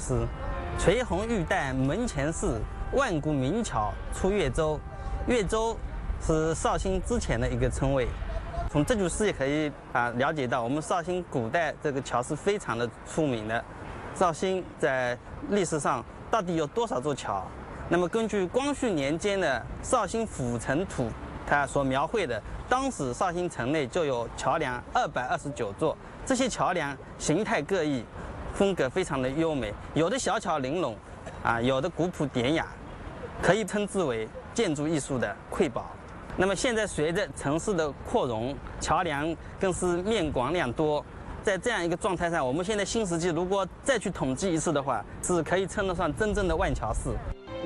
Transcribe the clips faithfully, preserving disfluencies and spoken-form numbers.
诗：“垂红玉带门前事，万古名桥出越州。”越州是绍兴之前的一个称谓。从这句诗也可以啊了解到，我们绍兴古代这个桥是非常的出名的。绍兴在历史上到底有多少座桥？那么根据光绪年间的《绍兴府城图》，它所描绘的，当时绍兴城内就有桥梁二百二十九座，这些桥梁形态各异，风格非常的优美，有的小巧玲珑，啊，有的古朴典雅，可以称之为建筑艺术的瑰宝。那么现在随着城市的扩容，桥梁更是面广量多。在这样一个状态下，我们现在新石器如果再去统计一次的话，是可以称得上真正的万桥市。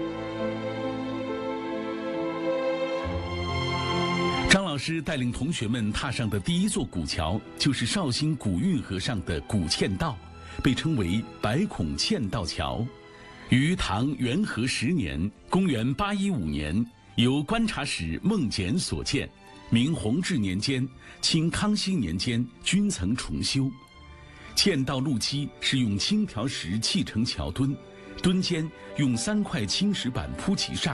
张老师带领同学们踏上的第一座古桥，就是绍兴古运河上的古嵌道，被称为百孔嵌道桥。于唐元和十年（公元八一五年），由观察使孟简所建，明弘治年间、清康熙年间均曾重修。嵌道路基是用青条石砌成桥墩，墩间用三块青石板铺其上，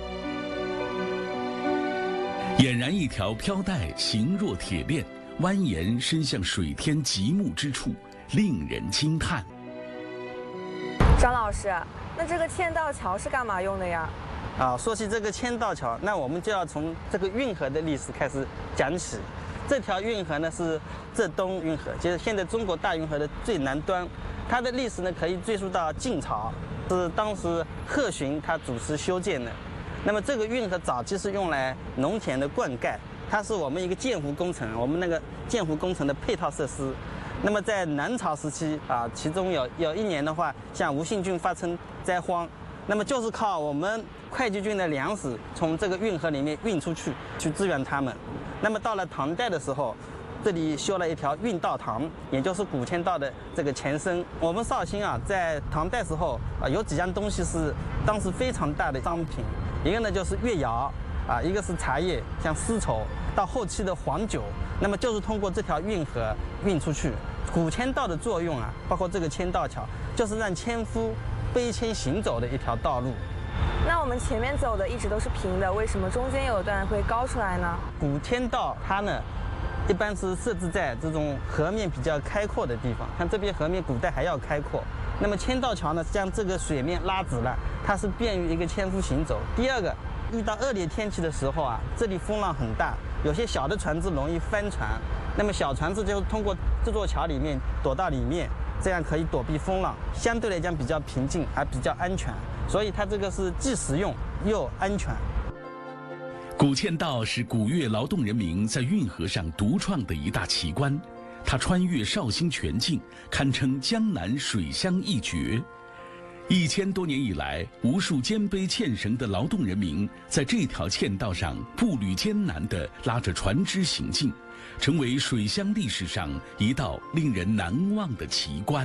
俨然一条飘带，形若铁链，蜿蜒伸向水天极目之处，令人惊叹。 张老师，那这个嵌道桥是干嘛用的呀？ 啊，说起这个嵌道桥，那我们就要从这个运河的历史开始讲起。这条运河呢是浙东运河，就是现在中国大运河的最南端。它的历史呢可以追溯到晋朝，是当时贺询他主持修建的。那么这个运河早期是用来农田的灌溉，它是我们一个建湖工程，我们那个建湖工程的配套设施。那么在南朝时期啊，其中有有一年的话，像吴信郡发生灾荒，那么就是靠我们会稽郡的粮食从这个运河里面运出去，去支援他们。那么到了唐代的时候，这里修了一条运道塘，也就是古嵌道的这个前身。我们绍兴啊，在唐代时候啊，有几样东西是当时非常大的商品，一个呢就是越窑啊，一个是茶叶，像丝绸，到后期的黄酒，那么就是通过这条运河运出去。古嵌道的作用啊，包括这个嵌道桥，就是让纤夫背纤行走的一条道路。 那我们前面走的一直都是平的，为什么中间有一段会高出来呢？ 古嵌道它呢，一般是设置在这种河面比较开阔的地方，像这边河面古代还要开阔。那么嵌道桥呢，将这个水面拉直了，它是便于一个纤夫行走。第二个，遇到恶劣天气的时候啊，这里风浪很大，有些小的船只容易翻船，那么小船只就通过这座桥里面躲到里面，这样可以躲避风浪，相对来讲比较平静，还比较安全。所以它这个是既实用又安全。 古嵌道是古越劳动人民在运河上独创的一大奇观，它穿越绍兴全境，堪称江南水乡一绝。一千多年以来，无数肩背纤绳的劳动人民在这条嵌道上步履艰难地拉着船只行进，成为水乡历史上一道令人难忘的奇观。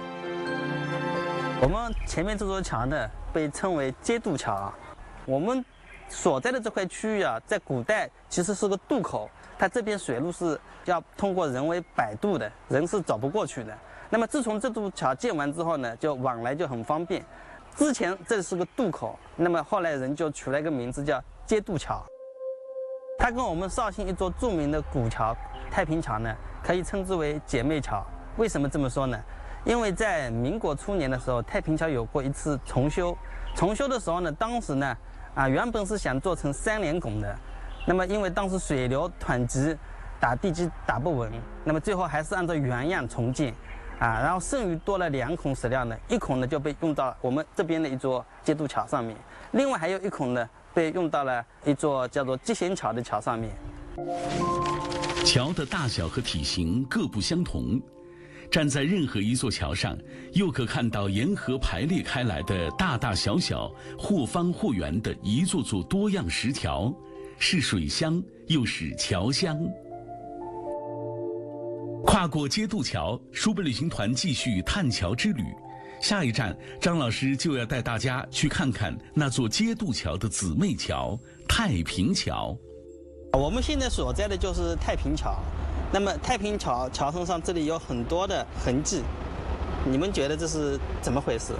我们前面这座桥呢，被称为接渡桥。我们所在的这块区域啊，在古代其实是个渡口，它这边水路是要通过人为摆渡的，人是走不过去的。那么自从这渡桥建完之后呢，就往来就很方便。之前这是个渡口，那么后来人就取了一个名字叫接渡桥。它跟我们绍兴一座著名的古桥太平桥呢，可以称之为姐妹桥。为什么这么说呢？因为在民国初年的时候，太平桥有过一次重修。重修的时候呢，当时呢，啊，原本是想做成三连拱的，那么因为当时水流湍急，打地基打不稳，那么最后还是按照原样重建，啊，然后剩余多了两孔石料呢，一孔呢就被用到我们这边的一座接渡桥上面，另外还有一孔呢被用到了一座叫做接贤桥的桥上面。 桥的大小和体型各不相同。站在任何一座桥上，又可看到沿河排列开来的大大小小、或方或圆的一座座多样石条，是水乡，又是桥乡。跨过接渡桥，书本旅行团继续探桥之旅。下一站，张老师就要带大家去看看那座接渡桥的姊妹桥——太平桥。 我们现在所在的就是太平桥。那么太平桥桥身上这里有很多的痕迹，你们觉得这是怎么回事？